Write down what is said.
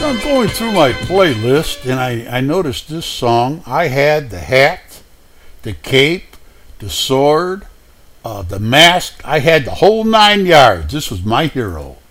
So I'm going through my playlist and I noticed this song. I had the hat, the cape, the sword, the mask. I had the whole 9 yards. This was my hero.